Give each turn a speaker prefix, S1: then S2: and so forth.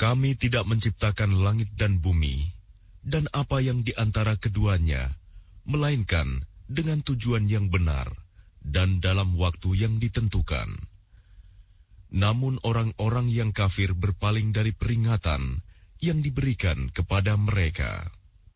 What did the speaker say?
S1: Kami tidak menciptakan langit dan bumi, dan apa yang di antara keduanya, melainkan dengan tujuan yang benar dan dalam waktu yang ditentukan. Namun orang-orang yang kafir berpaling dari peringatan yang diberikan kepada mereka.